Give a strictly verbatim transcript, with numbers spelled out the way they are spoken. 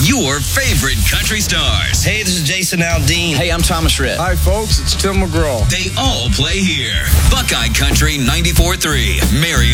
your favorite country stars. Hey, this is Jason Aldean. Hey, I'm Thomas Rhett. Hi, folks. It's Tim McGraw. They all play here. Buckeye Country ninety-four point three. Mary